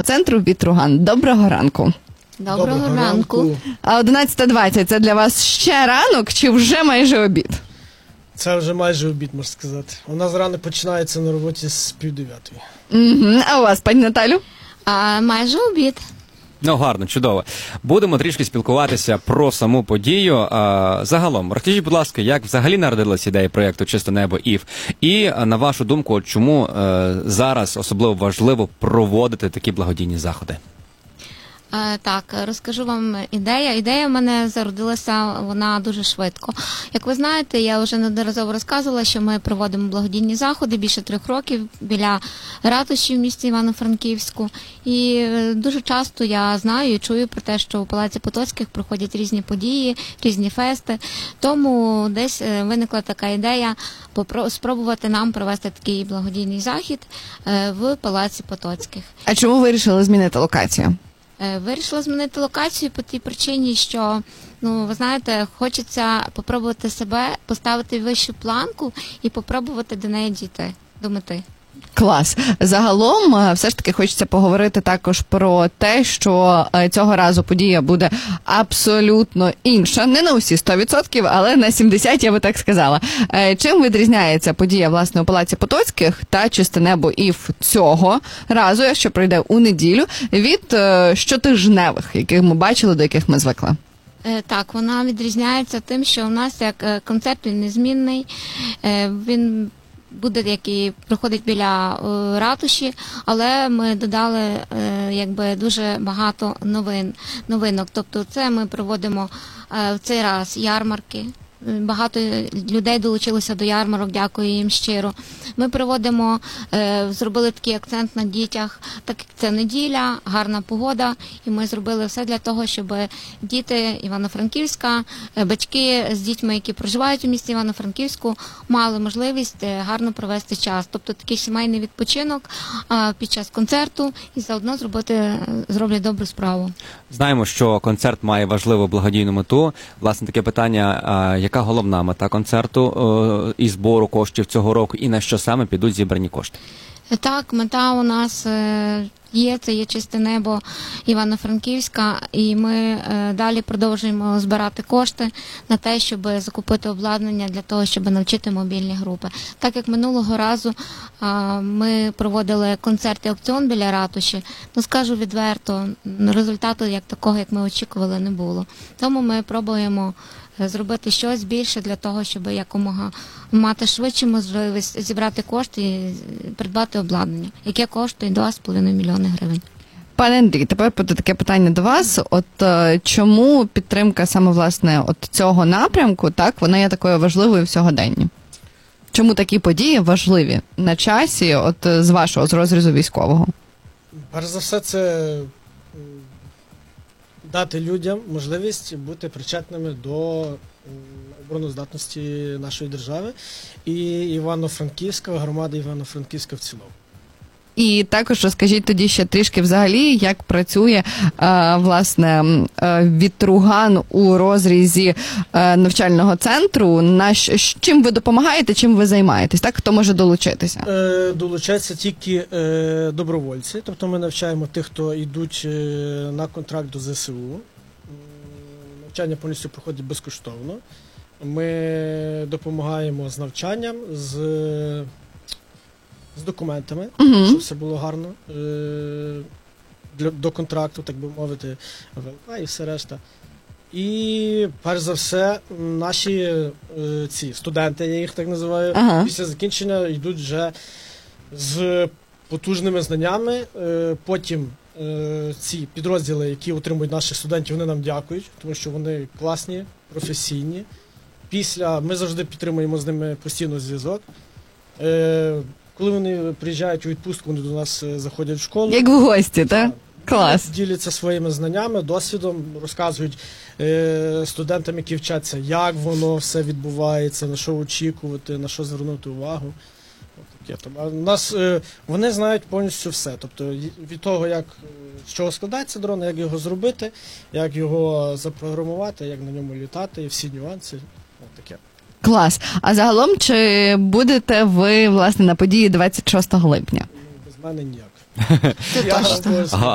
центру «Вітруган». Доброго ранку. Доброго ранку. А 11:20 – це для вас ще ранок чи вже майже обід? Це вже майже обід, можна сказати. У нас ранок починається на роботі з 8:30. Угу. А у вас, пані Наталю? Майже обід. Ну, гарно, чудово. Будемо трішки спілкуватися про саму подію. Загалом, розкажіть, будь ласка, як взагалі народилася ідея проєкту «Чисте небо ІФ»? І, на вашу думку, чому зараз особливо важливо проводити такі благодійні заходи? Так, розкажу вам ідея. Ідея в мене зародилася, вона дуже швидко. Як ви знаєте, я вже неодноразово розказувала, що ми проводимо благодійні заходи більше 3 років біля ратуші в місті Івано-Франківську. І дуже часто я знаю і чую про те, що у Палаці Потоцьких проходять різні події, різні фести. Тому десь виникла така ідея спробувати нам провести такий благодійний захід в Палаці Потоцьких. А чому ви вирішили змінити локацію? Вирішила змінити локацію по тій причині, що, ви знаєте, хочеться попробувати себе, поставити вищу планку і попробувати до неї дійти, до мети. Клас. Загалом, все ж таки, хочеться поговорити також про те, що цього разу подія буде абсолютно інша. Не на усі 100%, але на 70%, я би так сказала. Чим відрізняється подія, власне, у Палаці Потоцьких та «Чисте небо ІФ» цього разу, що пройде у неділю, від щотижневих, яких ми бачили, до яких ми звикли? Так, вона відрізняється тим, що у нас як концерт він незмінний, він буде, який проходить біля ратуші, але ми додали дуже багато новинок. Тобто це ми проводимо в цей раз ярмарки. Багато людей долучилося до ярмарок, дякую їм щиро. Ми проводимо, зробили такий акцент на дітях, так як це неділя, гарна погода, і ми зробили все для того, щоб діти Івано-Франківська, батьки з дітьми, які проживають у місті Івано-Франківську, мали можливість гарно провести час. Тобто такий сімейний відпочинок під час концерту і заодно зроблять добру справу. Знаємо, що концерт має важливу благодійну мету. Власне, таке питання, яка головна мета концерту і збору коштів цього року, і на що саме підуть зібрані кошти? Так, мета у нас це є «Чисте небо» Івано-Франківська, і ми далі продовжуємо збирати кошти на те, щоб закупити обладнання для того, щоб навчити мобільні групи. Так як минулого разу ми проводили концерт і аукціон біля ратуші, скажу відверто, результату як такого, як ми очікували, не було. Тому ми пробуємо зробити щось більше для того, щоб якомога мати швидше можливість зібрати кошти і придбати обладнання, яке коштує 2,5 мільйони гривень. Пане Андрій, тепер буде таке питання до вас. Чому підтримка саме, власне, цього напрямку, так, вона є такою важливою в сьогоденні? Чому такі події важливі на часі, з розрізу військового? Перш за все, це дати людям можливість бути причетними до обороноздатності нашої держави і Івано-Франківська, громади Івано-Франківська в цілому. І також розкажіть тоді ще трішки взагалі, як працює, власне, «Вітруган» у розрізі навчального центру. Чим ви допомагаєте, чим ви займаєтесь? Так, хто може долучитися? Долучаються тільки добровольці. Тобто ми навчаємо тих, хто йдуть на контракт до ЗСУ. Навчання повністю проходить безкоштовно. Ми допомагаємо з навчанням, з документами, щоб все було гарно до контракту, так би мовити, ВЛК і все решта. І, перш за все, наші студенти, я їх так називаю, після закінчення йдуть вже з потужними знаннями. Потім ці підрозділи, які отримують наших студентів, вони нам дякують, тому що вони класні, професійні. Ми завжди підтримуємо з ними постійно зв'язок. Коли вони приїжджають у відпустку, вони до нас заходять в школу. Як в гості, так? Клас. Діляться своїми знаннями, досвідом, розказують студентам, які вчаться, як воно все відбувається, на що очікувати, на що звернути увагу. Вони знають повністю все. Тобто від того, з чого складається дрон, як його зробити, як його запрограмувати, як на ньому літати, і всі нюанси. Таке. Клас. А загалом, чи будете ви, власне, на події 26 липня? Без мене ніяк.